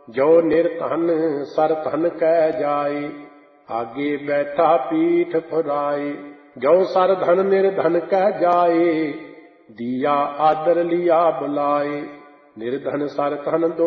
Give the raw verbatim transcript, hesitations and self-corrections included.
ਜੋ ਨਿਰਧਨ ਸਰ ਧਨ ਕਹਿ ਜਾਏ, ਆਗੇ ਬੈਠਾ ਪੀਠ ਫੁਰਾਏ। ਜੋ ਸਰ ਧਨ ਨਿਰਧਨ ਕਹਿ ਜਾਏ, ਦੀਆ ਆਦਰ ਲਿਆ ਬੁਲਾਏ। ਨਿਰਧਨ ਸਰ ਧਨ